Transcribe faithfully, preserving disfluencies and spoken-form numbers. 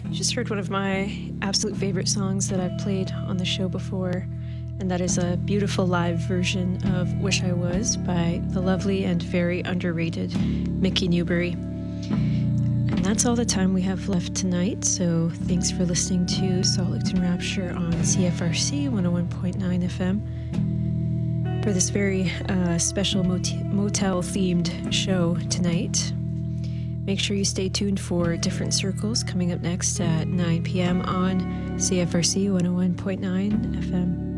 You just heard one of my absolute favorite songs that I've played on the show before, and that is a beautiful live version of Wish I Was by the lovely and very underrated Mickey Newbury. And that's all the time we have left tonight, so thanks for listening to Salt Lickton Rapture on C F R C one oh one point nine F M for this very uh, special mot- motel-themed show tonight. Make sure you stay tuned for Different Circles coming up next at nine p.m. on C F R C one oh one point nine F M.